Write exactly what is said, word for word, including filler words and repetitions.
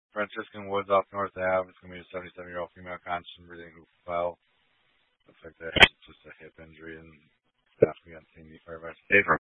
Franciscan Woods off North Ave. It's going to be a seventy-seven-year-old female conscious and breathing who fell. Looks like that it's just a hip injury and staff we got seen the firefighter. Hey, from